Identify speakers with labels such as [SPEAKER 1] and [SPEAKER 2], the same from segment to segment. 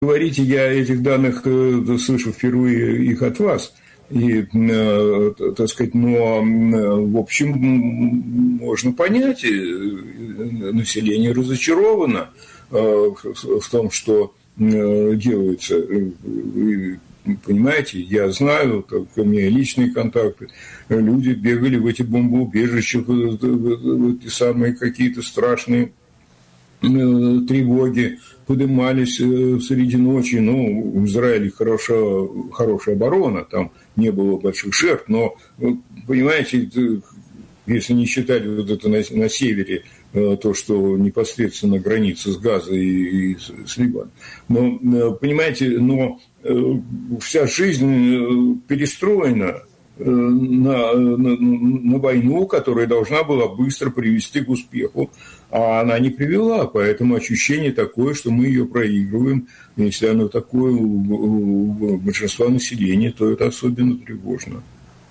[SPEAKER 1] говорите, я этих данных слышу впервые их от вас. И, так сказать, но, в общем, можно понять, население разочаровано в том, что делается. Вы понимаете, я знаю, у меня личные контакты, люди бегали в эти бомбоубежища, в эти самые какие-то страшные тревоги, поднимались среди ночи. Ну, в Израиле хорошая оборона, там не было больших жертв, но, понимаете, если не считать вот это на севере, то, что непосредственно граница с Газой и с Ливаном. Но, понимаете, вся жизнь перестроена на войну, которая должна была быстро привести к успеху, а она не привела, поэтому ощущение такое, что мы ее проигрываем. Если оно такое у большинства населения, то это особенно тревожно.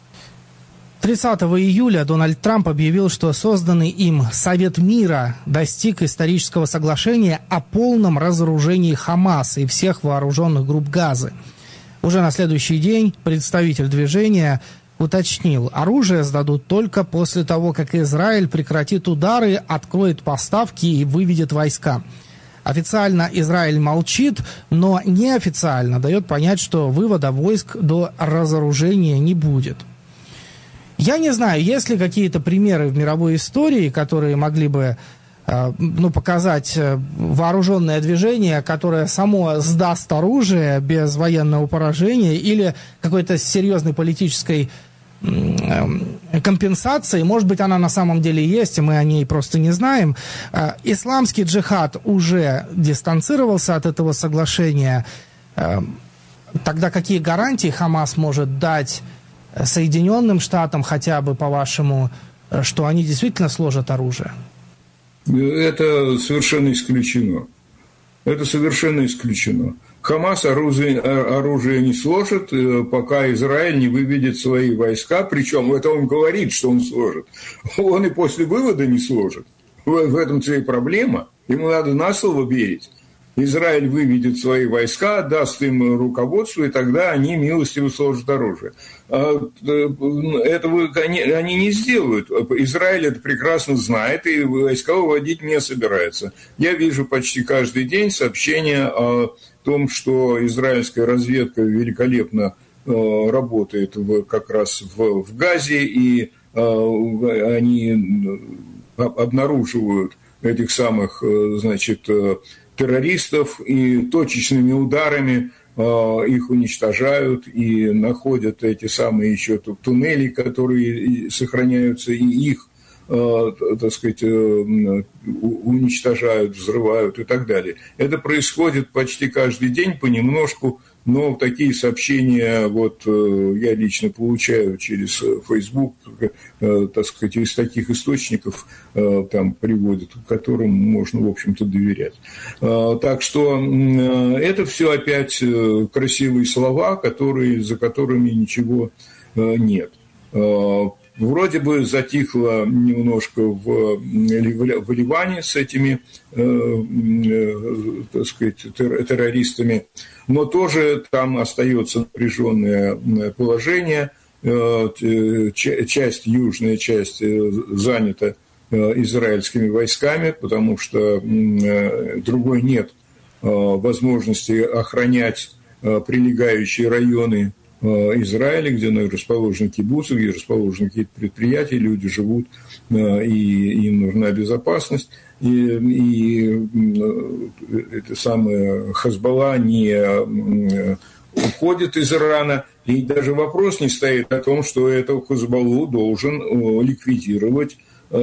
[SPEAKER 2] 30 июля Дональд Трамп объявил, что созданный им Совет мира достиг исторического соглашения о полном разоружении Хамаса и всех вооруженных групп Газы. Уже на следующий день представитель движения уточнил, оружие сдадут только после того, как Израиль прекратит удары, откроет поставки и выведет войска. Официально Израиль молчит, но неофициально дает понять, что вывода войск до разоружения не будет. Я не знаю, есть ли какие-то примеры в мировой истории, которые могли бы показать вооруженное движение, которое само сдаст оружие без военного поражения или какой-то серьезной политической компенсации. Может быть, она на самом деле есть, и мы о ней просто не знаем. Исламский джихад уже дистанцировался от этого соглашения. Тогда какие гарантии Хамас может дать Соединенным Штатам, хотя бы, по-вашему, что они действительно сложат оружие?
[SPEAKER 1] Это совершенно исключено. Это совершенно исключено. Хамас оружие не сложит, пока Израиль не выведет свои войска. Причем это он говорит, что он сложит. Он и после вывода не сложит. В этом-то и проблема. Ему надо на слово верить. Израиль выведет свои войска, даст им руководство, и тогда они милостиво сложат оружие. Этого они не сделают. Израиль это прекрасно знает, и войска выводить не собирается. Я вижу почти каждый день сообщения о том, что израильская разведка великолепно работает как раз в Газе, и они обнаруживают этих самых, террористов, и точечными ударами их уничтожают, и находят эти самые еще туннели, которые сохраняются, и их, уничтожают, взрывают и так далее. Это происходит почти каждый день понемножку, но такие сообщения я лично получаю через Facebook, из таких источников там приводят, которым можно, в общем-то, доверять. Так что это все опять красивые слова, за которыми ничего нет. Вроде бы затихло немножко в Ливане с этими, террористами, но тоже там остается напряженное положение. Южная часть занята израильскими войсками, потому что другой нет возможности охранять прилегающие районы Израиля, где расположены кибуцы, где расположены какие-то предприятия, люди живут, и им нужна безопасность. И это самое Хезболла не уходит из Ирана, и даже вопрос не стоит о том, что эту Хезболлу должен ликвидировать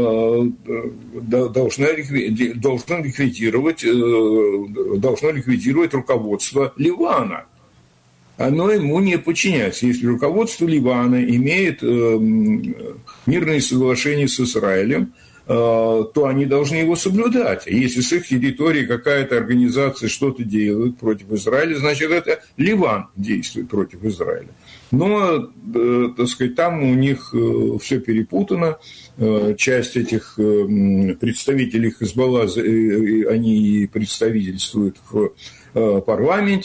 [SPEAKER 1] должно ликвидировать руководство Ливана. Оно ему не подчиняется. Если руководство Ливана имеет мирные соглашения с Израилем, то они должны его соблюдать. А если с их территории какая-то организация что-то делает против Израиля, значит, это Ливан действует против Израиля. Но, там у них все перепутано. Часть этих представителей Хезболла, они представительствуют в парламенте,